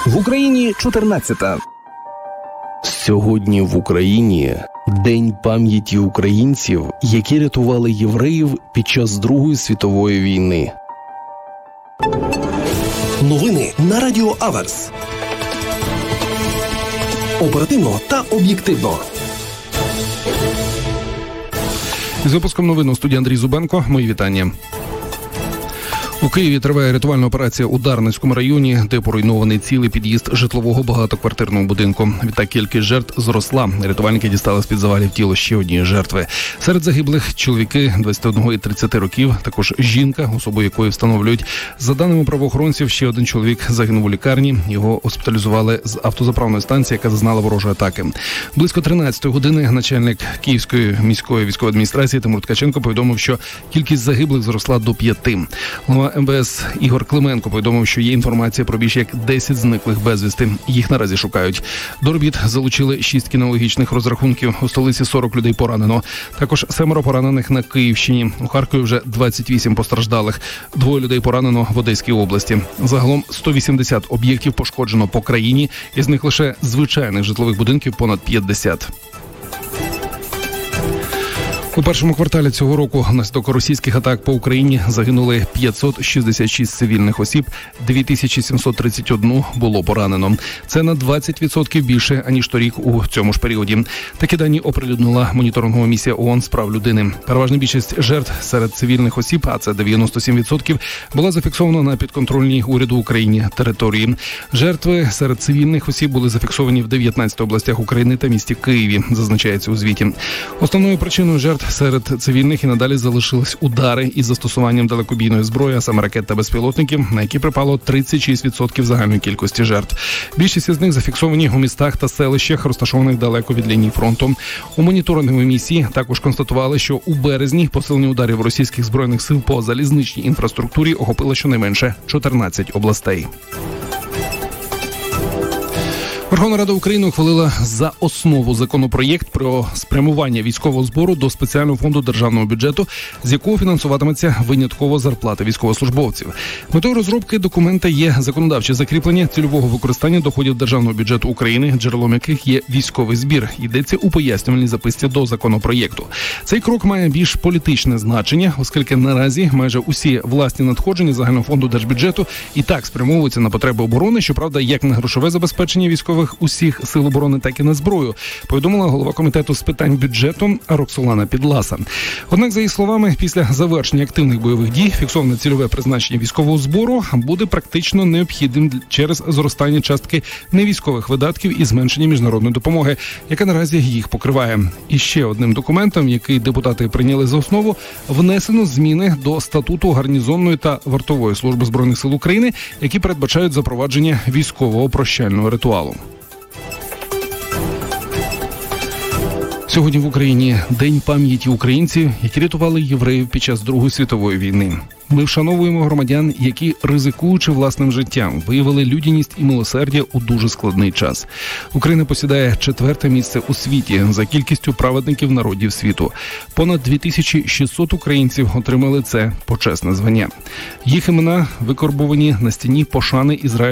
В Україні 14-та. Сьогодні в Україні День пам'яті українців, які рятували євреїв під час Другої світової війни. Новини на Радіо Аверс. Оперативно та об'єктивно. З випуском новин у студії Андрій Зубенко. Мої вітання. У Києві триває рятувальна операція у Дарницькому районі, де поруйнований цілий під'їзд житлового багатоквартирного будинку. Відтак кількість жертв зросла. Рятувальники дістали з-під завалів тіло ще однієї жертви. Серед загиблих чоловіки 21 і 30 років, також жінка, особу якої встановлюють. За даними правоохоронців, ще один чоловік загинув у лікарні. Його госпіталізували з автозаправної станції, яка зазнала ворожої атаки. Близько 13-ї години начальник Київської міської військової адміністрації Тимур Ткаченко повідомив, що кількість загиблих зросла до 5. Голова МВС Ігор Клименко повідомив, що є інформація про більш як 10 зниклих безвісти. Їх наразі шукають. До робіт залучили 6 кінологічних розрахунків. У столиці 40 людей поранено. Також 7 поранених на Київщині. У Харкові вже 28 постраждалих. 2 людей поранено в Одеській області. Загалом 180 об'єктів пошкоджено по країні. Із них лише звичайних житлових будинків понад 50. У першому кварталі цього року внаслідок російських атак по Україні загинули 566 цивільних осіб, 2731 було поранено. Це на 20% більше, аніж торік у цьому ж періоді. Такі дані оприлюднила моніторингова місія ООН з прав людини. Переважна більшість жертв серед цивільних осіб, а це 97%, була зафіксована на підконтрольній уряду Україні території. Жертви серед цивільних осіб були зафіксовані в 19 областях України та місті Києві, зазначається у звіті. Основною причиною жертв серед цивільних і надалі залишились удари із застосуванням далекобійної зброї, а саме ракет та безпілотників, на які припало 36% загальної кількості жертв. Більшість із них зафіксовані у містах та селищах, розташованих далеко від лінії фронту. У моніторинговій місії також констатували, що у березні посилення ударів російських збройних сил по залізничній інфраструктурі охопило щонайменше 14 областей. Верховна Рада України ухвалила за основу законопроєкт про спрямування військового збору до спеціального фонду державного бюджету, з якого фінансуватиметься винятково зарплати військовослужбовців. Метою розробки документа є законодавче закріплення цільового використання доходів державного бюджету України, джерелом яких є військовий збір. Йдеться у пояснювальній записці до законопроєкту. Цей крок має більш політичне значення, оскільки наразі майже усі власні надходження загального фонду держбюджету і так спрямовуються на потреби оборони, щоправда, як на грошове забезпечення військових усіх сил оборони, так і на зброю, повідомила голова комітету з питань бюджету Роксолана Підласа. Однак, за її словами, після завершення активних бойових дій фіксоване цільове призначення військового збору буде практично необхідним через зростання частки невійськових видатків і зменшення міжнародної допомоги, яка наразі їх покриває. І ще одним документом, який депутати прийняли за основу, внесено зміни до статуту гарнізонної та вартової служби Збройних сил України, які передбачають запровадження військового прощального ритуалу. Сьогодні в Україні День пам'яті українців, які рятували євреїв під час Другої світової війни. Ми вшановуємо громадян, які, ризикуючи власним життям, виявили людяність і милосердя у дуже складний час. Україна посідає 4-те місце у світі за кількістю праведників народів світу. Понад 2600 українців отримали це почесне звання. Їх імена викарбовані на стіні пошани Ізраїлю